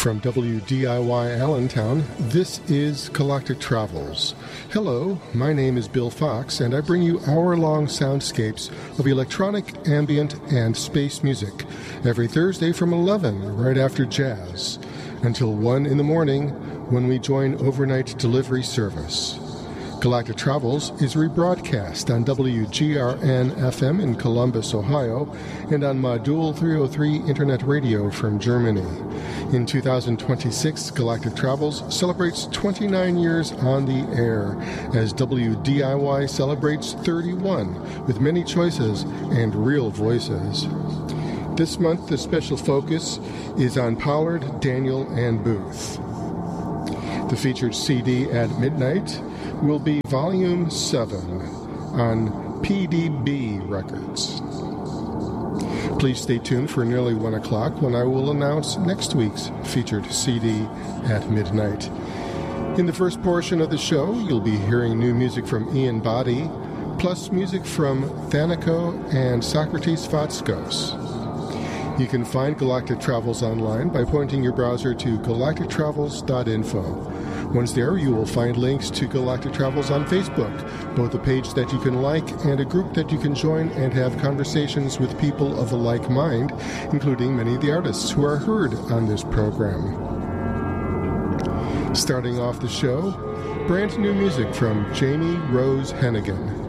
From WDIY Allentown, this is Galactic Travels. Hello, my name is Bill Fox, and I bring you hour-long soundscapes of electronic, ambient, and space music every Thursday from 11, right after jazz, until 1 in the morning when we join overnight delivery service. Galactic Travels is rebroadcast on WGRN-FM in Columbus, Ohio, and on Modul 303 Internet Radio from Germany. In 2026, Galactic Travels celebrates 29 years on the air, as WDIY celebrates 31, with many choices and real voices. This month, the special focus is on Pollard, Daniel, and Booth. The featured CD at midnight will be Volume 7 on PDB Records. Please stay tuned for nearly 1 o'clock when I will announce next week's featured CD at midnight. In the first portion of the show, you'll be hearing new music from Ian Boddy, plus music from Thanico and Socrates Vatskos. You can find Galactic Travels online by pointing your browser to galactictravels.info. Once there, you will find links to Galactic Travels on Facebook, both a page that you can like and a group that you can join and have conversations with people of a like mind, including many of the artists who are heard on this program. Starting off the show, brand new music from Jamie Rose Hennigan.